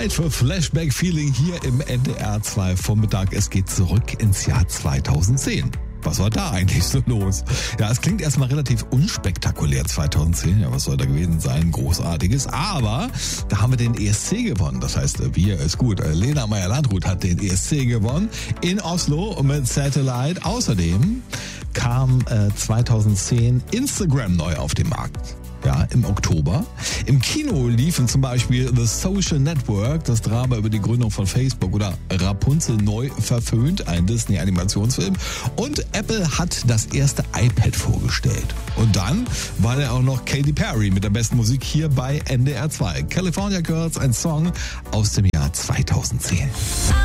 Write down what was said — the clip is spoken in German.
Zeit für Flashback Feeling hier im NDR 2 Vormittag. Es geht zurück ins Jahr 2010. Was war da eigentlich so los? Ja, es klingt erstmal relativ unspektakulär 2010. Ja, was soll da gewesen sein? Großartiges. Aber da haben wir den ESC gewonnen. Das heißt, wir ist gut. Lena Meyer-Landrut hat den ESC gewonnen in Oslo mit Satellite. Außerdem kam 2010 Instagram neu auf den Markt. Ja, im Oktober. Im Kino liefen zum Beispiel The Social Network, das Drama über die Gründung von Facebook, oder Rapunzel neu verföhnt, ein Disney-Animationsfilm. Und Apple hat das erste iPad vorgestellt. Und dann war da auch noch Katy Perry mit der besten Musik hier bei NDR 2. California Girls, ein Song aus dem Jahr 2010.